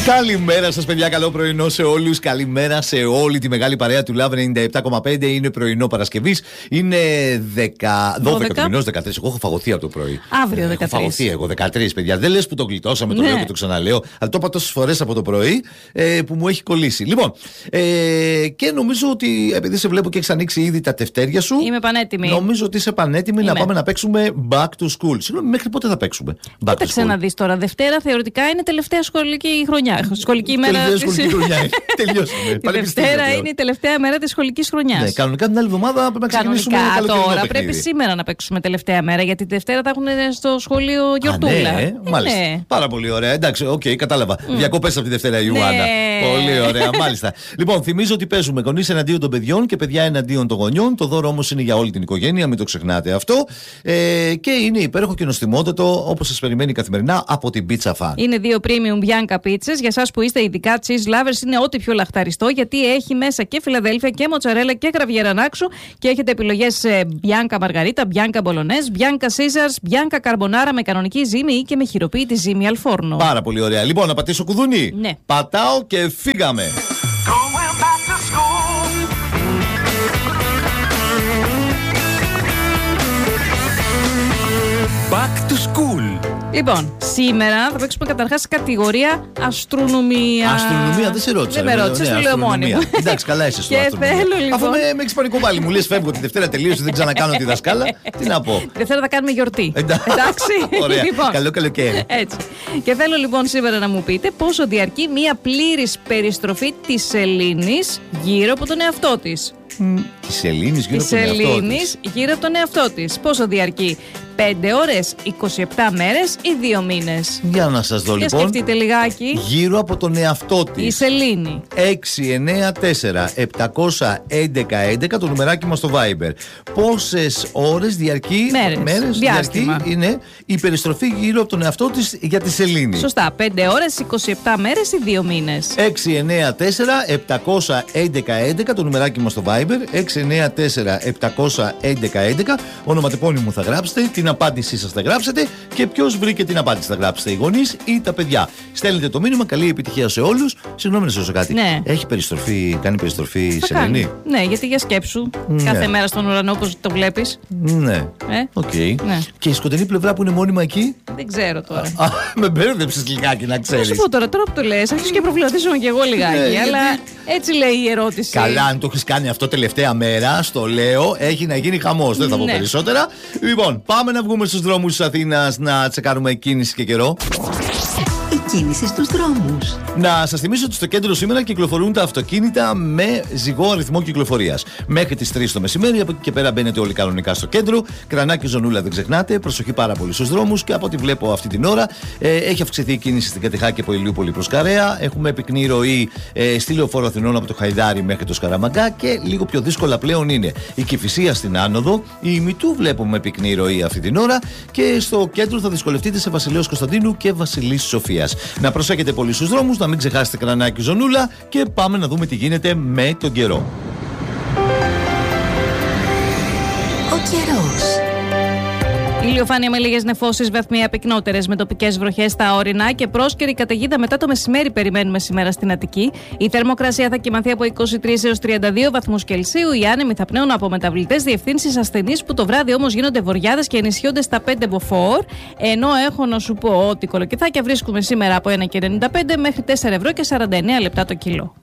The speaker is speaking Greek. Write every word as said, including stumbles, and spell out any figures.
Καλημέρα σας, παιδιά. Καλό πρωινό σε όλους. Καλημέρα σε όλη τη μεγάλη παρέα του Love ενενήντα επτά κόμμα πέντε. Είναι πρωινό Παρασκευής. Είναι δέκα, δώδεκα του μηνός, δεκατρείς. Εγώ έχω φαγωθεί από το πρωί. Αύριο δεκατρείς. Έχω φαγωθεί εγώ δεκατρείς, παιδιά. Δεν λες που το γλιτώσαμε, το ναι. λέω και το ξαναλέω. Αλλά το είπα τόσες φορές από το πρωί ε, που μου έχει κολλήσει. Λοιπόν, ε, και νομίζω ότι επειδή σε βλέπω και έχεις ανοίξει ήδη τα τευτέρια σου. Είμαι πανέτοιμη. Νομίζω ότι είσαι πανέτοιμη Είμαι. να πάμε να παίξουμε back to school. Συγγνώμη, μέχρι πότε θα παίξουμε back to school? Κοίταξε να δεις τώρα. Δευτέρα θεωρητικά είναι τελευταία σχολική χρονιά. Σχολική ημέρα. Τελευταία σχολική χρονιά. Τελειώσαμε. Η Δευτέρα είναι η τελευταία μέρα της σχολικής χρονιάς. Ναι, κανονικά την άλλη εβδομάδα πρέπει να ξεκινήσουμε. Κανονικά τώρα πρέπει σήμερα να παίξουμε τελευταία μέρα, γιατί τη Δευτέρα θα έχουν στο σχολείο γιορτούλα. Α, ναι, ε, μάλιστα. Ναι. Πάρα πολύ ωραία. Εντάξει, οκ, okay, κατάλαβα. Mm. Διακοπές από τη Δευτέρα η Ιωάννα. Ναι. Πολύ ωραία, μάλιστα. Λοιπόν, θυμίζω ότι παίζουμε γονείς εναντίον των παιδιών και παιδιά εναντίον των γονιών. Το δώρο όμως είναι για όλη την οικογένεια, μην το ξεχνάτε αυτό. Ε, και είναι υπέροχο και νοστιμότατο, όπως σας περιμένει καθημερινά από την Pizza Fan. Είναι δύο premium Bianca pizzas. Για εσάς που είστε ειδικά cheese lovers, είναι ό,τι πιο λαχταριστό, γιατί έχει μέσα και Φιλαδέλφια και μοτσαρέλα και γραβιέρα νάξου. Και έχετε επιλογές Bianca Margarita, Bianca Bolognese, Bianca Caesars, Bianca Carbonara με κανονική ζύμη ή και με χειροποίητη ζύμη αλφόρνο. Πάρα πολύ ωραία. Λοιπόν, να πατήσω κουδούνι. Ναι. Πατάω και φύγαμε. Back to school. Λοιπόν, σήμερα θα παίξουμε καταρχάς κατηγορία αστρονομία. Αστρονομία, δεν σε ρώτησα. Δεν με ρώτησες, το λέω μόνη μου. Εντάξει, καλά είσαι στο Και αστρονομία. θέλω, λοιπόν. Αφού με, με έχεις πανικό πάλι, μου λες φεύγω τη Δευτέρα, τελείωσε, δεν ξανακάνω τη δασκάλα. Τι να πω. Τη Δευτέρα θα κάνουμε γιορτή. Εντάξει. Ωραία. Λοιπόν, καλό καλοκαίρι. Έτσι. Και θέλω λοιπόν σήμερα να μου πείτε πόσο διαρκεί μία πλήρης περιστροφή της σελήνης γύρω από τον εαυτό της. Τη Σελήνη γύρω από τον εαυτό της. Σελήνης γύρω από τον εαυτό της. Πόσο διαρκεί? πέντε ώρες, είκοσι επτά μέρες ή δύο μήνες? Για να σας δω Για λοιπόν. σκεφτείτε λιγάκι. Γύρω από τον εαυτό της. Η Σελήνη. έξι εννιά τέσσερα επτακόσια έντεκα έντεκα το νουμεράκι μας στο Viber. Πόσες ώρες διαρκεί? Μέρες. μέρες Διάστημα. διαρκεί είναι η περιστροφή γύρω από τον εαυτό της για τη Σελήνη? Σωστά. πέντε ώρες, είκοσι επτά μέρες ή δύο μήνες? έξι εννιά τέσσερα επτακόσια έντεκα έντεκα το νουμεράκι μας στο Viber. έξι εννιά τέσσερα επτακόσια έντεκα έντεκα. Ονοματεπώνυμο θα γράψετε, την απάντησή σας θα γράψετε και ποιος βρήκε την απάντηση θα γράψετε, οι γονείς ή τα παιδιά. Στέλνετε το μήνυμα, καλή επιτυχία σε όλους. Συγγνώμη να σας ρωτήσω κάτι. Ναι. Έχει περιστροφή, κάνει περιστροφή η Σελήνη? Ναι, γιατί για σκέψου. Ναι. Κάθε μέρα στον ουρανό όπως το βλέπεις. Ναι. Ε? Okay. Ναι. Και η σκοτεινή πλευρά που είναι μόνιμα εκεί? Δεν ξέρω τώρα. Α, με μπέρδεψες λιγάκι να Θα ξέρεις. σου πω τώρα, τώρα που το λες, άρχισε και προβληματίζομαι κι εγώ λιγάκι. Ναι, αλλά γιατί- έτσι λέει η ερώτηση. Καλά, αν το έχεις κάνει αυτό τελευταία μέρα, στο λέω, έχει να γίνει χαμός. Δεν θα πω Ναι. περισσότερα. Λοιπόν, πάμε να βγούμε στους δρόμους της Αθήνας να τσεκάρουμε κίνηση και καιρό. Η κίνηση στους δρόμους. Να σας θυμίσω ότι στο κέντρο σήμερα κυκλοφορούν τα αυτοκίνητα με ζυγό αριθμό κυκλοφορίας. Μέχρι τις τρεις το μεσημέρι, από εκεί και πέρα μπαίνετε όλοι κανονικά στο κέντρο. Κρανάκι Ζωνούλα, δεν ξεχνάτε. Προσοχή πάρα πολύ στους δρόμους και από ό,τι βλέπω αυτή την ώρα ε, έχει αυξηθεί η κίνηση στην Κατεχάκη από Ηλιούπολη προς Καρέα. Έχουμε πυκνή ροή ε, στη Λεωφόρο Αθηνών από το Χαϊδάρι μέχρι το Σκαραμαγκά και λίγο πιο δύσκολα πλέον είναι η Κηφισία στην άνοδο. Η Ημιτού βλέπουμε πυκνή ροή αυτή την ώρα και στο κέντρο θα δυσκολευτείτε σε Βασιλέως Κωνσταντίνου και Βασιλής Σοφίας. Να προσέχετε πολύ στους δρόμους, να μην ξεχάσετε Κρανάκι Ζωνούλα και πάμε να δούμε τι γίνεται με τον καιρό. Ο καιρός. Ηλιοφάνεια με λίγες νεφώσεις, βαθμία πυκνότερες με τοπικές βροχές στα ορεινά και πρόσκαιρη καταιγίδα μετά το μεσημέρι περιμένουμε σήμερα στην Αττική. Η θερμοκρασία θα κοιμαθεί από είκοσι τρεις έως τριάντα δύο βαθμούς Κελσίου. Οι άνεμοι θα πνέουν από μεταβλητές διευθύνσεις ασθενείς που το βράδυ όμως γίνονται βορειάδες και ενισχύονται στα πέντε μποφόρ. Ενώ έχω να σου πω ότι κολοκυθάκια βρίσκουμε σήμερα από ένα και ενενήντα πέντε μέχρι τέσσερα ευρώ και σαράντα εννέα λεπτά το κιλό.